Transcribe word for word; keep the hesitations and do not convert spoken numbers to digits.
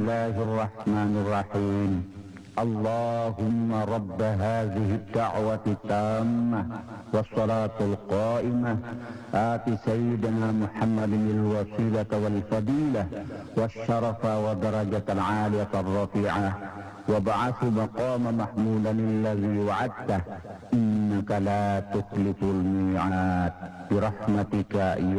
الله الرحمن الرحيم. اللهم رب هذه الدعوة التامة والصلاة القائمة آت سيدنا محمد الوسيلة والفضيلة والشرف ودرجة العالية الرفيعة وابعث مقام محمودا الذي وعدته إنك لا تخلف الميعاد برحمتك يا